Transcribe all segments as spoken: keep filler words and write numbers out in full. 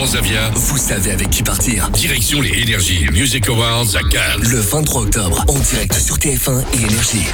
Transavia, vous savez avec qui partir. direction les Energy Music Awards à Cannes. Le vingt-trois octobre, en direct sur T F un et Énergie.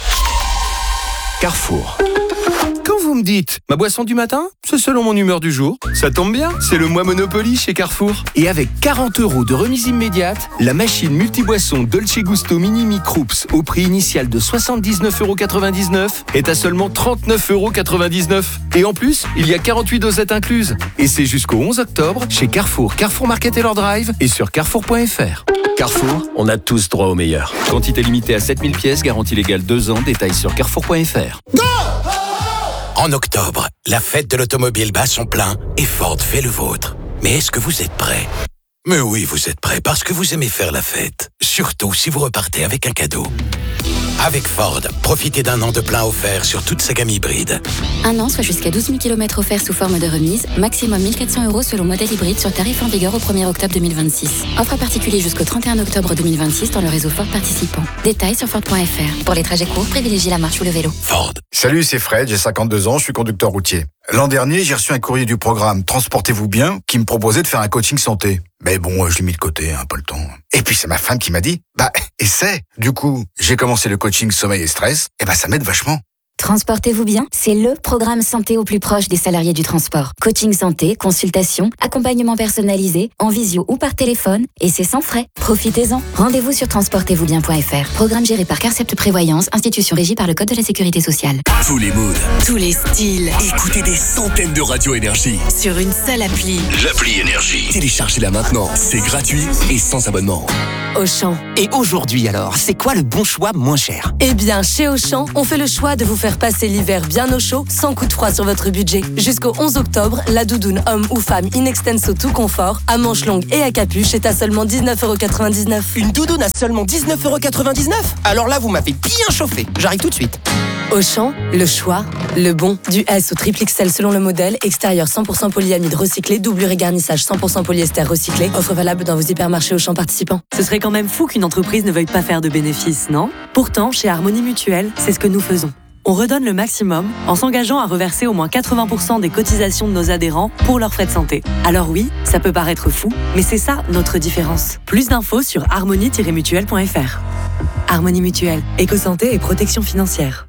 Carrefour. Quand vous me dites « ma boisson du matin », c'est selon mon humeur du jour. Ça tombe bien, c'est le mois Monopoly chez Carrefour. Et avec quarante euros de remise immédiate, la machine multiboisson Dolce Gusto Mini Microops au prix initial de soixante-dix-neuf euros quatre-vingt-dix-neuf est à seulement trente-neuf euros quatre-vingt-dix-neuf. Et en plus, il y a quarante-huit dosettes incluses. Et c'est jusqu'au onze octobre chez Carrefour, Carrefour Market et Lord Drive et sur carrefour point f r. Carrefour, on a tous droit au meilleur. Quantité limitée à sept mille pièces, garantie légale deux ans, détails sur carrefour point f r. En octobre, la fête de l'automobile bat son plein et Ford fait le vôtre. Mais est-ce que vous êtes prêts ? Mais oui, vous êtes prêts parce que vous aimez faire la fête. Surtout si vous repartez avec un cadeau. Avec Ford, profitez d'un an de plein offert sur toute sa gamme hybride. Un an, soit jusqu'à douze mille kilomètres offerts sous forme de remise, maximum mille quatre cents euros selon modèle hybride sur tarif en vigueur au premier octobre deux mille vingt-six. Offre particulier jusqu'au trente et un octobre deux mille vingt-six dans le réseau Ford participant. Détails sur Ford point f r. Pour les trajets courts, privilégiez la marche ou le vélo. Ford. Salut, c'est Fred, j'ai cinquante-deux ans, je suis conducteur routier. L'an dernier, j'ai reçu un courrier du programme Transportez-vous bien qui me proposait de faire un coaching santé. Mais bon, je l'ai mis de côté, hein, pas le temps. Et puis c'est ma femme qui m'a dit, bah, essaie. Du coup, j'ai commencé le coaching sommeil et stress, et bah ça m'aide vachement. Transportez-vous bien, c'est le programme santé au plus proche des salariés du transport. Coaching santé, consultation, accompagnement personnalisé, en visio ou par téléphone, et c'est sans frais. Profitez-en. Rendez-vous sur transportez vous bien point f r. Programme géré par Carcept Prévoyance, institution régie par le Code de la Sécurité sociale. Tous les moods, tous les styles. Écoutez des centaines de radios Énergie sur une seule appli. L'appli Énergie. Téléchargez-la maintenant, c'est gratuit et sans abonnement. Auchan. Et aujourd'hui alors, c'est quoi le bon choix moins cher ? Eh bien, chez Auchan, on fait le choix de vous faire passer l'hiver bien au chaud, sans coup de froid sur votre budget. Jusqu'au onze octobre, la doudoune homme ou femme in extenso tout confort, à manches longues et à capuche est à seulement dix-neuf euros quatre-vingt-dix-neuf. Une doudoune à seulement dix-neuf euros quatre-vingt-dix-neuf ? Alors là, vous m'avez bien chauffé. J'arrive tout de suite. Auchan, le choix, le bon. Du S au triple X L selon le modèle, extérieur cent pour cent polyamide recyclé, doublure et garnissage cent pour cent polyester recyclé. Offre valable dans vos hypermarchés Auchan participants. Ce serait quand même fou qu'une entreprise ne veuille pas faire de bénéfices, non ? Pourtant, chez Harmonie Mutuelle, c'est ce que nous faisons. On redonne le maximum en s'engageant à reverser au moins quatre-vingts pour cent des cotisations de nos adhérents pour leurs frais de santé. Alors oui, ça peut paraître fou, mais c'est ça notre différence. Plus d'infos sur harmonie tiret mutuelle point f r. Harmonie Mutuelle, éco-santé et protection financière.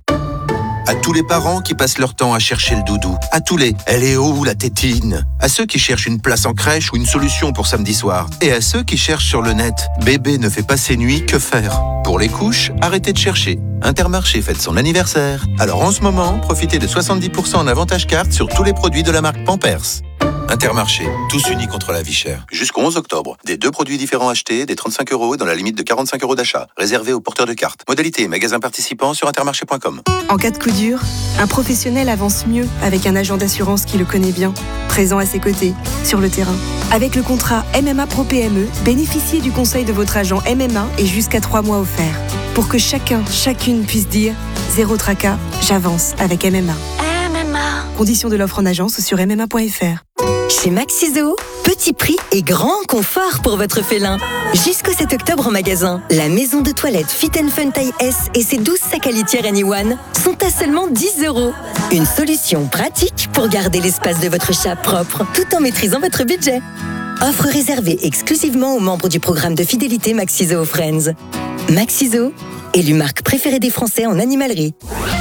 À tous les parents qui passent leur temps à chercher le doudou. À tous les « elle est où la tétine ?» À ceux qui cherchent une place en crèche ou une solution pour samedi soir. Et à ceux qui cherchent sur le net « bébé ne fait pas ses nuits, que faire ?» Pour les couches, arrêtez de chercher. Intermarché fête son anniversaire. Alors en ce moment, profitez de soixante-dix pour cent en avantage carte sur tous les produits de la marque Pampers. Intermarché, tous unis contre la vie chère. Jusqu'au onze octobre, des deux produits différents achetés, des trente-cinq euros dans la limite de quarante-cinq euros d'achat. Réservé aux porteurs de cartes. Modalité et magasins participants sur intermarché point com. En cas de coup dur, un professionnel avance mieux avec un agent d'assurance qui le connaît bien, présent à ses côtés, sur le terrain. Avec le contrat M M A Pro P M E, bénéficiez du conseil de votre agent M M A et jusqu'à trois mois offerts. Pour que chacun, chacune puisse dire « Zéro tracas, j'avance avec M M A ». M M A. Conditions de l'offre en agence sur m m a point f r. Chez Maxiso, petit prix et grand confort pour votre félin. Jusqu'au sept octobre en magasin, la maison de toilette Fit and Fun taille S et ses douze sacs à litière Anyone sont à seulement dix euros. Une solution pratique pour garder l'espace de votre chat propre tout en maîtrisant votre budget. Offre réservée exclusivement aux membres du programme de fidélité Maxiso Friends. Maxiso, élue marque préférée des Français en animalerie.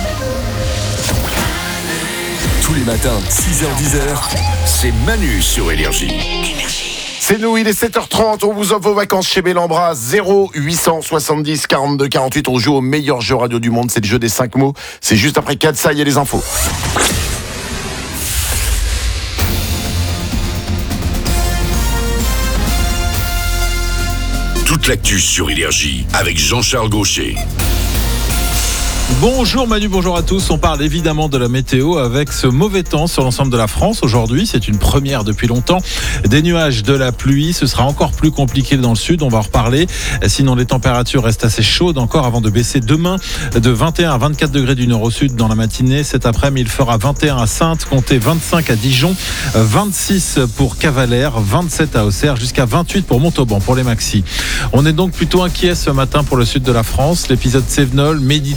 Tous les matins, six heures dix, c'est Manu sur Énergie. C'est nous, il est sept heures trente, on vous offre vos vacances chez Bellambra, zéro huit cent soixante-dix quarante-deux quarante-huit, on joue au meilleur jeu radio du monde, c'est le jeu des cinq mots, c'est juste après quatre, ça, il y a les infos. Toute l'actu sur Énergie avec Jean-Charles Gaucher. Bonjour Manu, bonjour à tous. On parle évidemment de la météo avec ce mauvais temps sur l'ensemble de la France aujourd'hui. C'est une première depuis longtemps. Des nuages, de la pluie. Ce sera encore plus compliqué dans le sud. On va en reparler. Sinon, les températures restent assez chaudes encore avant de baisser demain de vingt et un à vingt-quatre degrés du nord au sud dans la matinée. Cet après-midi, il fera vingt et un à Saintes, comptez vingt-cinq à Dijon, vingt-six pour Cavalère, vingt-sept à Auxerre, jusqu'à vingt-huit pour Montauban pour les maxis. On est donc plutôt inquiet ce matin pour le sud de la France. L'épisode Cévenol, méditerranéen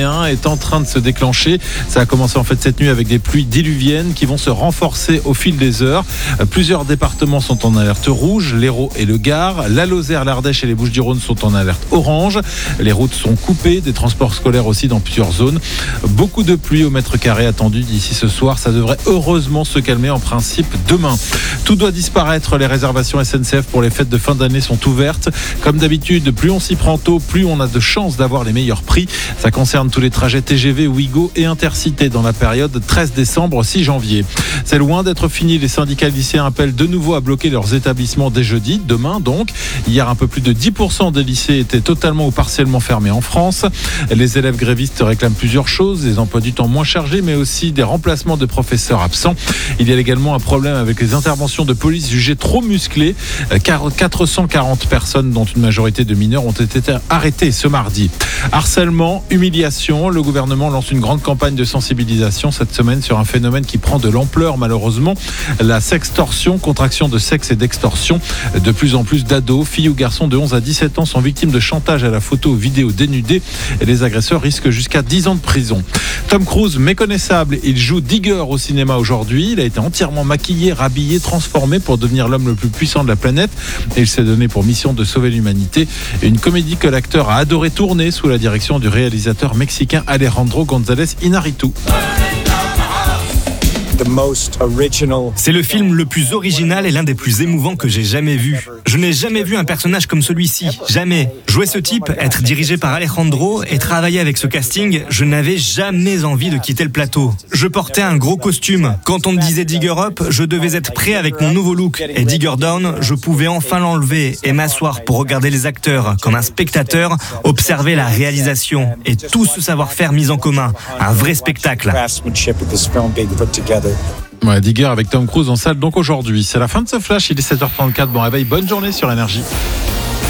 méditerranéen est en train de se déclencher. Ça a commencé en fait cette nuit avec des pluies diluviennes qui vont se renforcer au fil des heures. Plusieurs départements sont en alerte rouge, l'Hérault et le Gard. La Lozère, l'Ardèche et les Bouches-du-Rhône sont en alerte orange. Les routes sont coupées, des transports scolaires aussi dans plusieurs zones. Beaucoup de pluie au mètre carré attendu d'ici ce soir. Ça devrait heureusement se calmer en principe demain. Tout doit disparaître. Les réservations S N C F pour les fêtes de fin d'année sont ouvertes. Comme d'habitude, plus on s'y prend tôt, plus on a de chances d'avoir les meilleurs prix. Ça concerne tous les trajets T G V, Ouigo et Intercité dans la période treize décembre six janvier. C'est loin d'être fini. Les syndicats lycéens appellent de nouveau à bloquer leurs établissements dès jeudi, demain donc. Hier, un peu plus de dix pour cent des lycées étaient totalement ou partiellement fermés en France. Les élèves grévistes réclament plusieurs choses, des emplois du temps moins chargés, mais aussi des remplacements de professeurs absents. Il y a également un problème avec les interventions de police jugées trop musclées, car quatre cent quarante personnes, dont une majorité de mineurs, ont été arrêtées ce mardi. Harcèlement, humiliation, le gouvernement lance une grande campagne de sensibilisation cette semaine sur un phénomène qui prend de l'ampleur malheureusement, la sextorsion, contraction de sexe et d'extorsion. De plus en plus d'ados, filles ou garçons de onze à dix-sept ans sont victimes de chantage à la photo ou vidéo dénudée et les agresseurs risquent jusqu'à dix ans de prison. Tom Cruise, méconnaissable, il joue Digger au cinéma aujourd'hui. Il a été entièrement maquillé, rhabillé, transformé pour devenir l'homme le plus puissant de la planète et il s'est donné pour mission de sauver l'humanité. Une comédie que l'acteur a adoré tourner sous la direction du réalisateur mexicain Alejandro González Iñárritu. C'est le film le plus original et l'un des plus émouvants que j'ai jamais vu. Je n'ai jamais vu un personnage comme celui-ci, jamais. Jouer ce type, être dirigé par Alejandro et travailler avec ce casting, je n'avais jamais envie de quitter le plateau. Je portais un gros costume. Quand on me disait Digger Up, je devais être prêt avec mon nouveau look. Et Digger Down, je pouvais enfin l'enlever et m'asseoir pour regarder les acteurs, comme un spectateur, observer la réalisation et tout ce savoir-faire mis en commun. Un vrai spectacle. Ouais, Digger avec Tom Cruise en salle donc aujourd'hui. C'est la fin de ce flash, il est sept heures trente-quatre. Bon réveil, bonne journée sur Énergie.